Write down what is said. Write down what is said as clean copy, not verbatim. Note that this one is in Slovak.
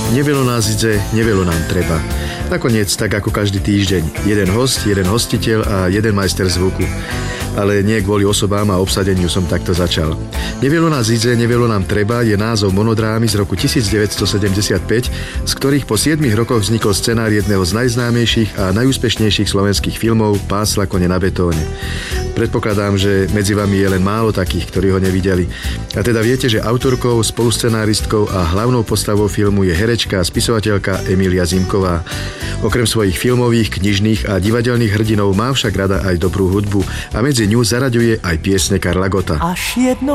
Nevielo nás idze, nevielo nám treba. Nakoniec, tak ako každý týždeň, jeden host, jeden hostiteľ a jeden majster zvuku. Ale nie kvôli osobám a obsadeniu som takto začal. Nevielo nás idze, nevielo nám treba je názov monodrámy z roku 1975, z ktorých po 7 rokoch vznikol scenár jedného z najznámejších a najúspešnejších slovenských filmov Pásla kone na betóne. Predpokladám, že medzi vami je len málo takých, ktorí ho nevideli. A teda viete, že autorkou, spoluscenáristkou a hlavnou postavou filmu je herečka a spisovateľka Emília Zimková. Okrem svojich filmových, knižných a divadelných hrdinov má však rada aj dobrú hudbu a medzi ňu zaraďuje aj piesne Karla Gotta. Až jedno